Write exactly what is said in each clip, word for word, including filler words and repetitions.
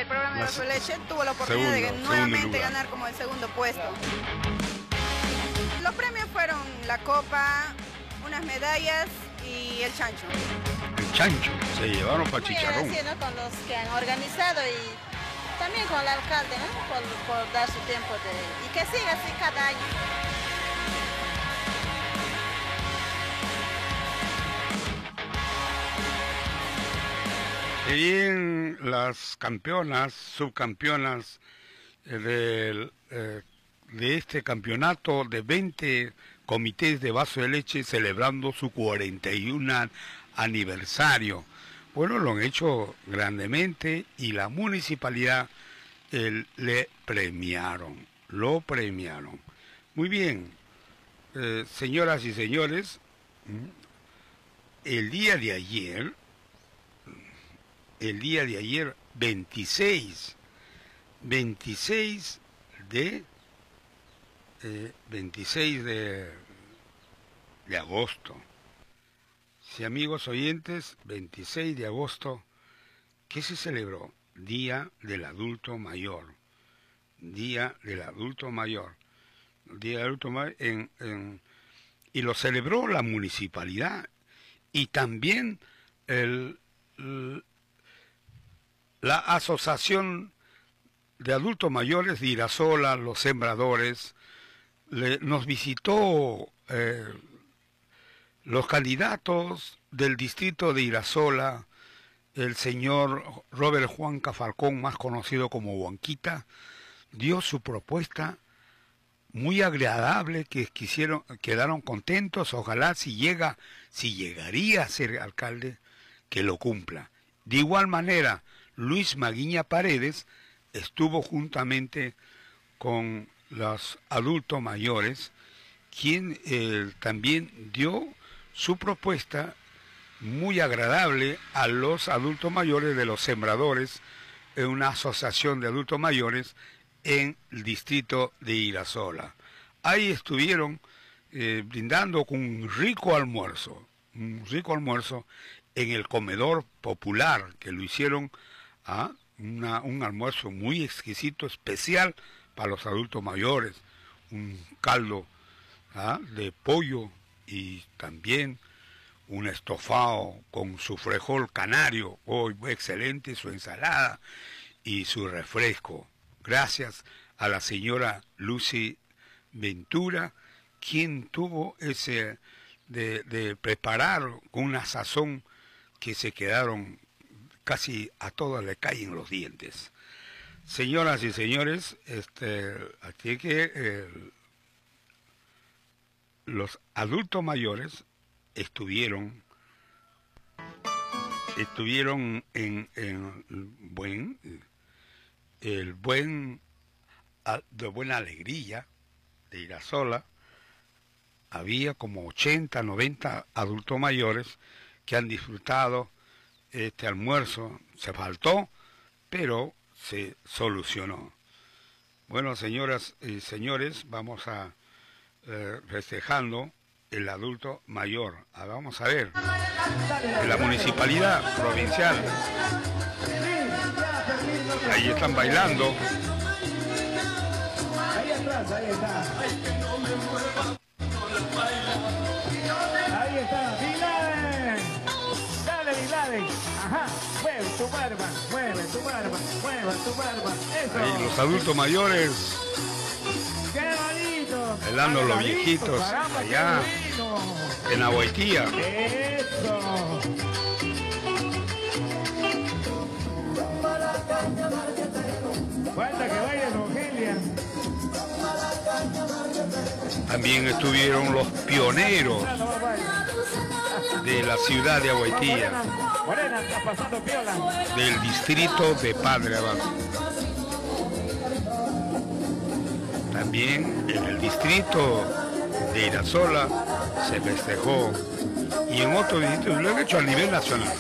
el programa de La Vaso de Leche tuvo la oportunidad segundo, de nuevamente lugar. ganar como el segundo puesto. Los premios fueron la copa, unas medallas y el chancho. El chancho, se llevaron para Muy chicharrón. agradecido, ¿no?, con los que han organizado y también con el alcalde, ¿no?, por, por dar su tiempo de... y que siga así cada año. Y bien, las campeonas, subcampeonas eh, del, eh, de este campeonato de veinte comités de Vaso de Leche celebrando su cuarenta y uno aniversario. Bueno, lo han hecho grandemente y la municipalidad eh, le premiaron, lo premiaron. Muy bien, eh, señoras y señores, el día de ayer, el día de ayer, veintiséis, veintiséis de, eh, veintiséis de, de agosto. Sí, amigos oyentes, veintiséis de agosto, ¿qué se celebró? Día del Adulto Mayor. Día del Adulto Mayor. Día del Adulto Mayor en, en, y lo celebró la municipalidad y también el, el la Asociación de Adultos Mayores de Irasola, los sembradores, le, nos visitó eh, los candidatos del distrito de Irasola, el señor Robert Juan Cafalcón, más conocido como Huanquita, dio su propuesta muy agradable, que quisieron, quedaron contentos, ojalá si llega, si llegaría a ser alcalde, que lo cumpla. De igual manera, Luis Maguiña Paredes estuvo juntamente con los adultos mayores, quien eh, también dio su propuesta muy agradable a los adultos mayores de los sembradores, en una asociación de adultos mayores en el distrito de Irasola. Ahí estuvieron eh, brindando con un rico almuerzo, un rico almuerzo en el comedor popular, que lo hicieron a una, un almuerzo muy exquisito, especial para los adultos mayores, un caldo ¿ah? de pollo y también un estofado con su frijol canario, oh, excelente, su ensalada y su refresco. Gracias a la señora Lucy Ventura, quien tuvo ese de, de preparar con una sazón que se quedaron casi a todas le caen los dientes. Señoras y señores, este, aquí que eh, los adultos mayores estuvieron estuvieron en, en buen el buen de buena alegría de Irasola. Había como ochenta, noventa adultos mayores que han disfrutado este almuerzo. Se faltó, pero se solucionó. Bueno, señoras y señores, vamos a eh, festejando el adulto mayor. Ah, vamos a ver, de la municipalidad provincial. Ahí están bailando. Ahí atrás, ahí está. Ahí está, Bin Laden. Dale, Bin Laden. Ajá, mueve tu barba, mueve tu barba, mueve tu barba. Eso. Ahí los adultos mayores. ¡Qué bonito! Bailando los viejitos Caramba, allá qué bueno. en Aguaitía. Eso. Falta que vaya Rogelia. También estuvieron los pioneros de la ciudad de Aguaitía, Morena está pasando piola. del distrito de Padre Abad. También en el distrito de Irasola se festejó, y en otros distritos lo han hecho a nivel nacional.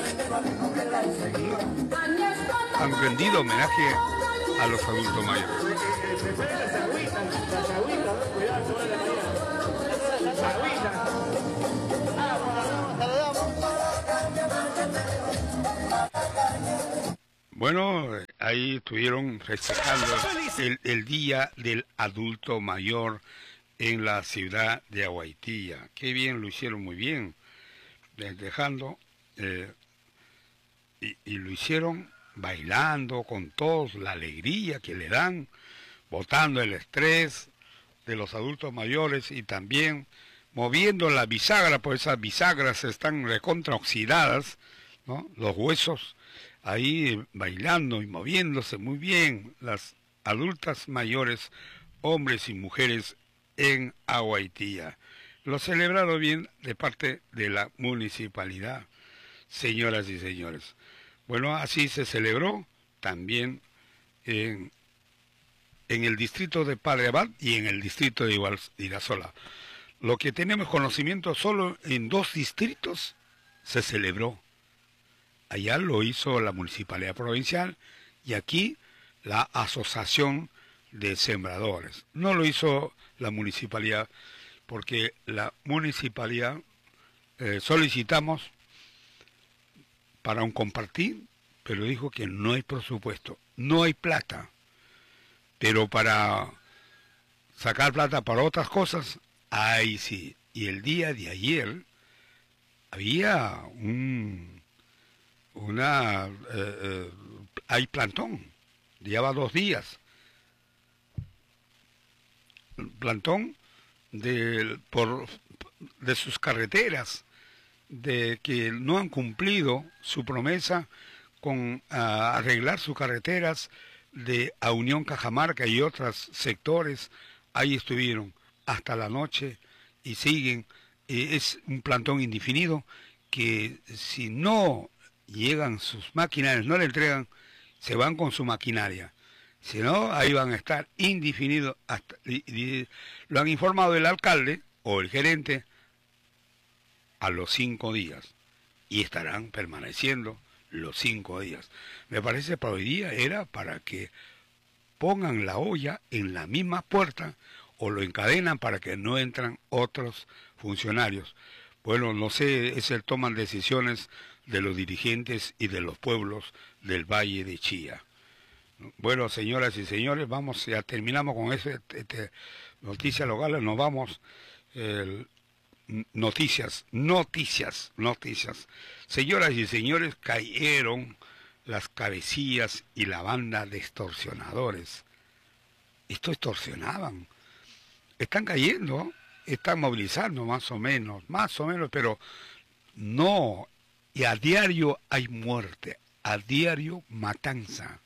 Han rendido homenaje a los adultos mayores. Bueno, ahí estuvieron festejando el, el Día del Adulto Mayor en la ciudad de Aguaitilla. Qué bien, lo hicieron muy bien, festejando, eh, y, y lo hicieron bailando con todos, la alegría que le dan, botando el estrés de los adultos mayores y también moviendo la bisagra, pues esas bisagras están recontraoxidadas, ¿no? Los huesos ahí bailando y moviéndose muy bien, las adultas mayores, hombres y mujeres en Aguaitilla. Lo celebrado bien de parte de la municipalidad, señoras y señores. Bueno, así se celebró también en, en el distrito de Padre Abad y en el distrito de Irasola. Lo que tenemos conocimiento, solo en dos distritos se celebró. Allá lo hizo la Municipalidad Provincial y aquí la Asociación de Sembradores. No lo hizo la Municipalidad porque la Municipalidad eh, solicitamos para un compartir, pero dijo que no hay presupuesto, no hay plata. Pero para sacar plata para otras cosas, ahí sí. Y el día de ayer había un... una... Eh, eh, hay plantón, lleva dos días. Plantón de, por, de sus carreteras, de que no han cumplido su promesa con uh, arreglar sus carreteras de a Unión Cajamarca y otros sectores. Ahí estuvieron hasta la noche y siguen. Eh, es un plantón indefinido que si no llegan sus maquinarias, no le entregan, se van con su maquinaria. Si no, ahí van a estar indefinidos. Hasta, y, y, lo han informado el alcalde o el gerente a los cinco días. Y estarán permaneciendo los cinco días. Me parece que para hoy día era para que pongan la olla en la misma puerta o lo encadenan para que no entran otros funcionarios. Bueno, no sé, es el toman decisiones de los dirigentes y de los pueblos del Valle de Chía. Bueno, señoras y señores, vamos, ya terminamos con ese este, noticias locales, nos vamos, eh, noticias, noticias, noticias. Señoras y señores, cayeron las cabecillas y la banda de extorsionadores. Esto extorsionaban. Están cayendo, están movilizando más o menos, más o menos, pero no, y a diario hay muerte, a diario matanza.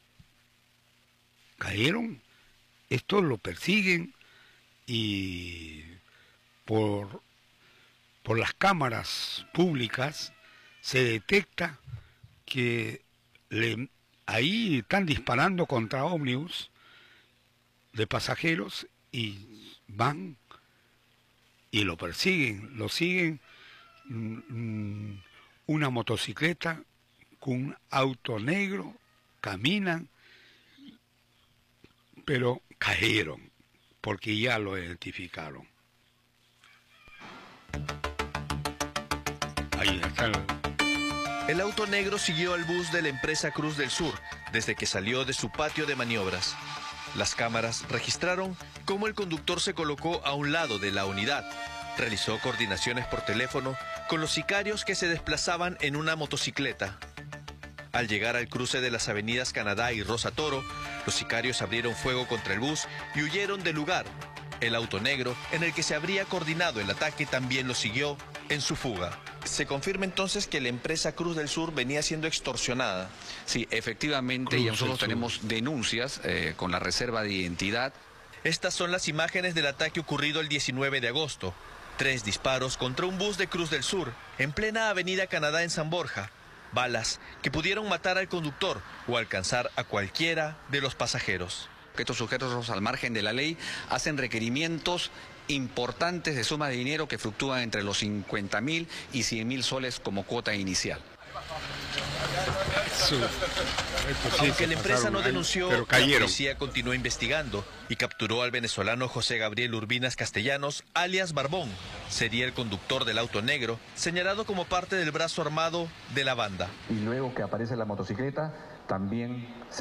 Cayeron, esto lo persiguen y por, por las cámaras públicas se detecta que le, ahí están disparando contra ómnibus de pasajeros y van y lo persiguen, lo siguen mmm, una motocicleta con un auto negro, caminan, pero cayeron, porque ya lo identificaron. Ahí está. El auto negro siguió al bus de la empresa Cruz del Sur desde que salió de su patio de maniobras. Las cámaras registraron cómo el conductor se colocó a un lado de la unidad. Realizó coordinaciones por teléfono con los sicarios que se desplazaban en una motocicleta. Al llegar al cruce de las avenidas Canadá y Rosa Toro, los sicarios abrieron fuego contra el bus y huyeron del lugar. El auto negro, en el que se habría coordinado el ataque, también lo siguió en su fuga. Se confirma entonces que la empresa Cruz del Sur venía siendo extorsionada. Sí, efectivamente, y nosotros tenemos denuncias eh, con la reserva de identidad. Estas son las imágenes del ataque ocurrido el diecinueve de agosto. Tres disparos contra un bus de Cruz del Sur, en plena avenida Canadá en San Borja. Balas que pudieron matar al conductor o alcanzar a cualquiera de los pasajeros. Estos sujetos al margen de la ley hacen requerimientos importantes de sumas de dinero que fluctúan entre los cincuenta mil y cien mil soles como cuota inicial. Sí. Aunque la empresa no denunció, la policía continuó investigando y capturó al venezolano José Gabriel Urbinas Castellanos, alias Barbón. Sería el conductor del auto negro, señalado como parte del brazo armado de la banda. Y luego que aparece la motocicleta, también se